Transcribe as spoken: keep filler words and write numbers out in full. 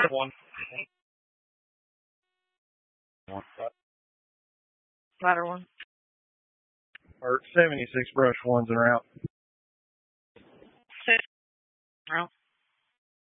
One. Ladder one. Or seventy-six brush ones and route. Six. Route.